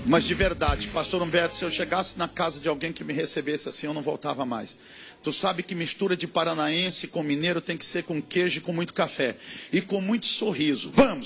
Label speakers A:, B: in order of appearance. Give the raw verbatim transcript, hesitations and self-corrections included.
A: Mas de verdade, pastor Humberto, se eu chegasse na casa de alguém que me recebesse assim, eu não voltava mais. Tu sabe que mistura de paranaense com mineiro tem que ser com queijo e com muito café. E com muito sorriso. Vamos!